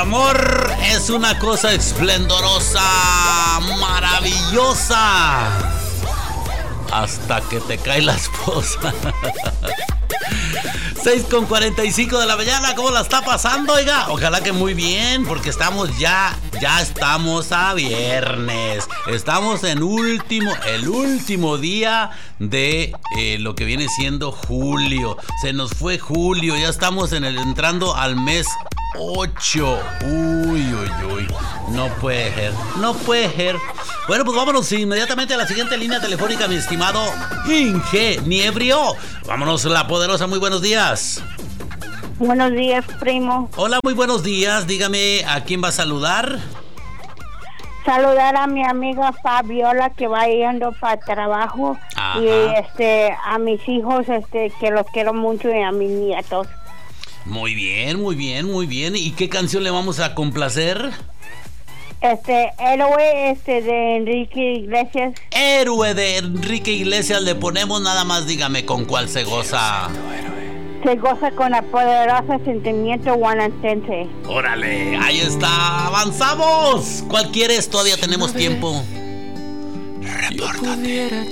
amor es una cosa esplendorosa, maravillosa, hasta que te cae la esposa. 6:45 de la mañana, ¿cómo la está pasando, oiga? Ojalá que muy bien, porque estamos ya estamos a viernes. Estamos en el último día de lo que viene siendo julio. Se nos fue julio, ya estamos entrando al mes 8. Uy. No puede ser. Bueno, pues vámonos inmediatamente a la siguiente línea telefónica, mi estimado ingeniero. Vámonos, la poderosa, muy buenos días. Buenos días, primo. Hola, muy buenos días. Dígame, ¿a quién va a saludar? Saludar a mi amiga Fabiola, que va yendo para trabajo. Ajá. Y a mis hijos, que los quiero mucho, y a mis nietos. Muy bien. ¿Y qué canción le vamos a complacer? Héroe, de Enrique Iglesias. Héroe de Enrique Iglesias le ponemos, nada más dígame con cuál se goza. Se goza con la poderosa Sentimiento Guanatense. Órale, ahí está, avanzamos. ¿Cuál quieres? Todavía tenemos tiempo. Repórtate.